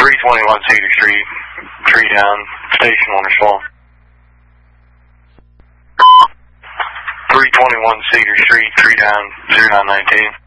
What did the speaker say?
321 Cedar Street, tree down, station on the swamp. 321 Cedar Street, tree down, 0919.